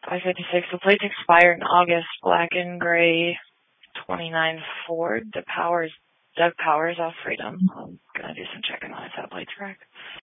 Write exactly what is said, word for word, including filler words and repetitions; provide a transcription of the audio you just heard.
five fifty-six. The plates expire in August. Black and gray, twenty-nine Ford. The Powers, Doug Powers off Freedom. I'm gonna do some checking on if that plate's correct.